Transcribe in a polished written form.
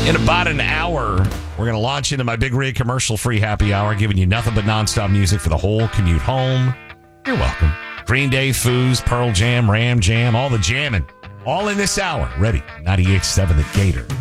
In about an hour, we're going to launch into my Big Rig commercial-free happy hour, giving you nothing but nonstop music for the whole commute home. You're welcome. Green Day, Foos, Pearl Jam, Ram Jam, all the jamming. All in this hour. Ready. 98.7 The Gator.